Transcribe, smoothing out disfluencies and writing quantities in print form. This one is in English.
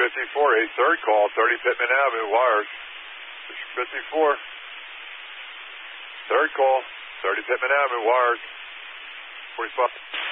54, a third call, 30 Pittman Avenue, wires. District 54. Third call, 30 Pittman Avenue, wires. 45.